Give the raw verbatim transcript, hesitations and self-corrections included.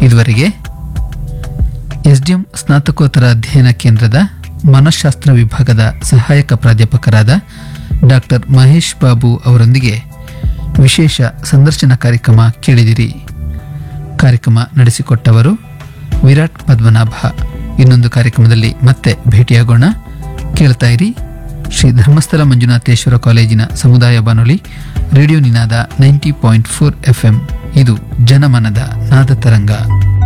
ಇದುವರೆಗೆ ಎಸ್ಡಿಎಂ ಸ್ನಾತಕೋತ್ತರ ಅಧ್ಯಯನ ಕೇಂದ್ರದ ಮನಃಶಾಸ್ತ್ರ ವಿಭಾಗದ ಸಹಾಯಕ ಪ್ರಾಧ್ಯಾಪಕರಾದ ಡಾಕ್ಟರ್ ಮಹೇಶ್ ಬಾಬು ಅವರೊಂದಿಗೆ ವಿಶೇಷ ಸಂದರ್ಶನ ಕಾರ್ಯಕ್ರಮ ಕೇಳಿದಿರಿ. ಕಾರ್ಯಕ್ರಮ ನಡೆಸಿಕೊಟ್ಟವರು ವಿರಾಟ್ ಪದ್ಮನಾಭ. ಇನ್ನೊಂದು ಕಾರ್ಯಕ್ರಮದಲ್ಲಿ ಮತ್ತೆ ಭೇಟಿಯಾಗೋಣ. ಕೇಳ್ತಾ ಇರಿ ಶ್ರೀ ಧರ್ಮಸ್ಥಳ ಮಂಜುನಾಥೇಶ್ವರ ಕಾಲೇಜಿನ ಸಮುದಾಯ ಬಾನುಲಿ ರೇಡಿಯೋ ನಿನಾದ ninety point four F M. ಇದು ಜನಮನದ ನಾದ ತರಂಗ.